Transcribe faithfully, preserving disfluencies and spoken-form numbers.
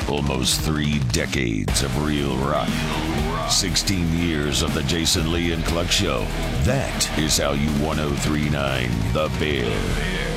Almost three decades of real rock. sixteen years of the Jason Lee and Cluck Show. That is how you ten thirty-nine The Bear.